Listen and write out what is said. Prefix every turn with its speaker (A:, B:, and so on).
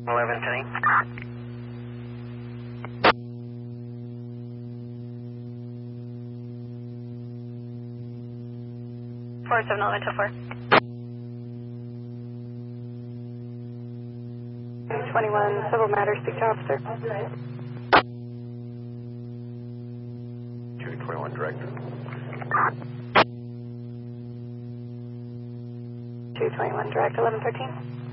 A: 1110. 471124. 21 Civil Matters, speak to officer.
B: 221 Director.
A: 221 Direct, 1113.